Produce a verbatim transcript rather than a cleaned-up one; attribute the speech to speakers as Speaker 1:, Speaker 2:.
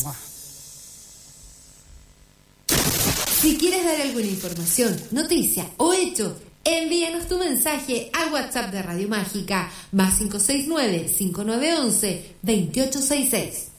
Speaker 1: Si quieres dar alguna información, noticia o hecho, envíanos tu mensaje al WhatsApp de Radio Mágica más cinco seis nueve, cinco nueve uno uno, dos ocho seis seis.